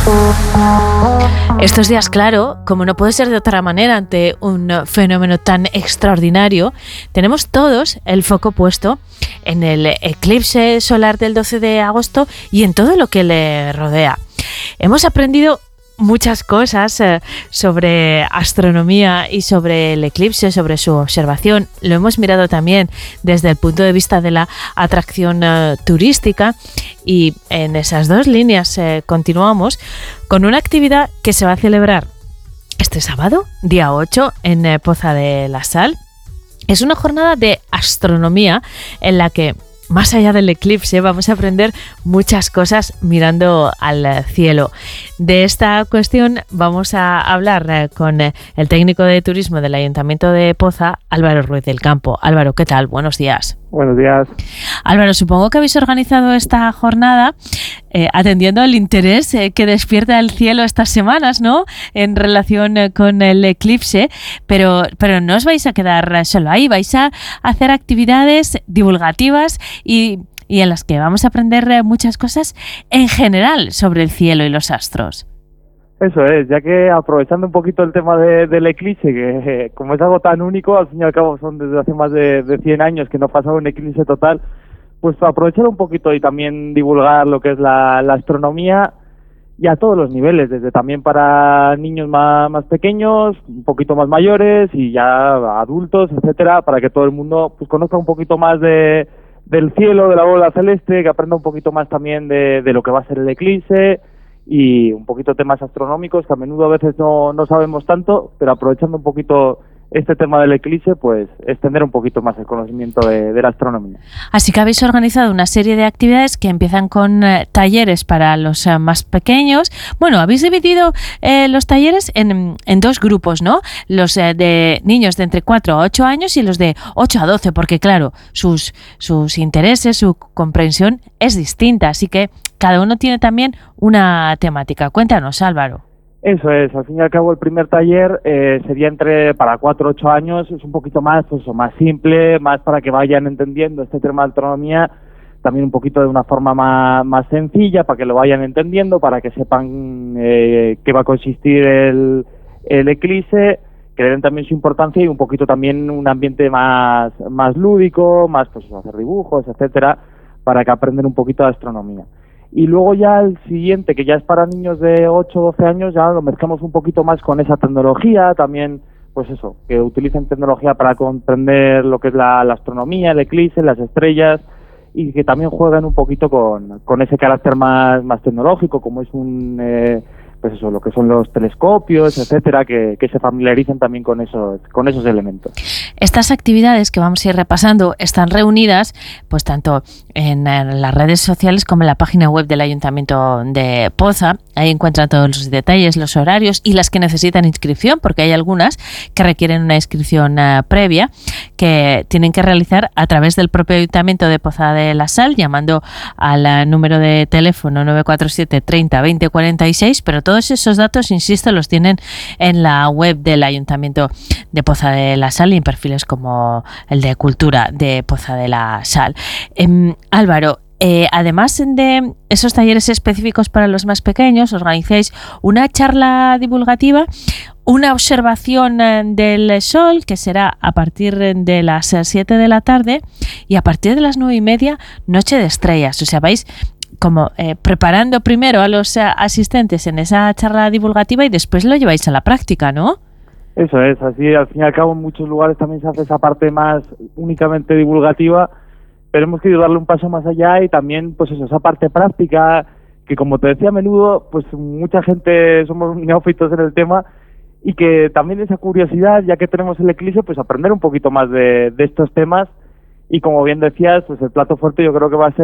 Estos días, claro, como no puede ser de otra manera ante un fenómeno tan extraordinario, tenemos todos el foco puesto en el eclipse solar del 12 de agosto y en todo lo que le rodea. Hemos aprendido muchas cosas sobre astronomía y sobre el eclipse, sobre su observación. Lo hemos mirado también desde el punto de vista de la atracción turística, y en esas dos líneas continuamos con una actividad que se va a celebrar este sábado, día 8, en Poza de la Sal. Es una jornada de astronomía en la que, más allá del eclipse, vamos a aprender muchas cosas mirando al cielo. De esta cuestión vamos a hablar con el técnico de turismo del Ayuntamiento de Poza, Álvaro Ruiz del Campo. Álvaro, ¿qué tal? Buenos días. Buenos días. Álvaro, supongo que habéis organizado esta jornada atendiendo al interés que despierta el cielo estas semanas, ¿no?, en relación con el eclipse, pero no os vais a quedar solo ahí, vais a hacer actividades divulgativas y en las que vamos a aprender muchas cosas en general sobre el cielo y los astros. Eso es, ya que aprovechando un poquito el tema del eclipse, que como es algo tan único, al fin y al cabo son desde hace más de 100 años que no pasaba un eclipse total, pues aprovechar un poquito y también divulgar lo que es la astronomía, y a todos los niveles, desde también para niños más pequeños, un poquito más mayores y ya adultos, etcétera, para que todo el mundo pues conozca un poquito más del cielo, de la bola celeste, que aprenda un poquito más también de lo que va a ser el eclipse, y un poquito temas astronómicos que a menudo a veces no sabemos tanto, pero aprovechando un poquito este tema del eclipse, pues extender un poquito más el conocimiento de la astronomía. Así que habéis organizado una serie de actividades que empiezan con talleres para los más pequeños. Bueno, habéis dividido los talleres en dos grupos, ¿no? Los de niños de entre 4 a 8 años y los de 8 a 12, porque claro, sus intereses, su comprensión es distinta, así que cada uno tiene también una temática. Cuéntanos, Álvaro. Eso es, al fin y al cabo el primer taller sería para 4 o 8 años, es un poquito más, pues, más simple, más para que vayan entendiendo este tema de astronomía, también un poquito de una forma más sencilla, para que lo vayan entendiendo, para que sepan qué va a consistir el eclipse, que le den también su importancia y un poquito también un ambiente más lúdico, más pues hacer dibujos, etcétera, para que aprendan un poquito de astronomía. Y luego ya el siguiente, que ya es para niños de 8 o 12 años, ya lo mezclamos un poquito más con esa tecnología, también, pues eso, que utilicen tecnología para comprender lo que es la astronomía, el eclipse, las estrellas, y que también jueguen un poquito con ese carácter más tecnológico, como es pues eso, lo que son los telescopios, etcétera, que se familiaricen también con esos elementos. Estas actividades que vamos a ir repasando están reunidas pues tanto en las redes sociales como en la página web del Ayuntamiento de Poza. Ahí encuentran todos los detalles, los horarios y las que necesitan inscripción, porque hay algunas que requieren una inscripción previa que tienen que realizar a través del propio Ayuntamiento de Poza de la Sal, llamando al número de teléfono 947 30 20 46, pero todos esos datos, insisto, los tienen en la web del Ayuntamiento de Poza de la Sal y en perfiles como el de Cultura de Poza de la Sal. Álvaro, además de esos talleres específicos para los más pequeños, organizáis una charla divulgativa, una observación del sol, que será a partir de las 7 de la tarde, y a partir de las 9:30, Noche de Estrellas. O sea, vais como preparando primero a los asistentes en esa charla divulgativa y después lo lleváis a la práctica, ¿no? Eso es, así al fin y al cabo en muchos lugares también se hace esa parte más únicamente divulgativa, pero hemos querido darle un paso más allá y también pues eso, esa parte práctica, que como te decía a menudo, pues mucha gente somos neófitos en el tema, y que también esa curiosidad, ya que tenemos el eclipse, pues aprender un poquito más de estos temas, y como bien decías, pues el plato fuerte yo creo que va a ser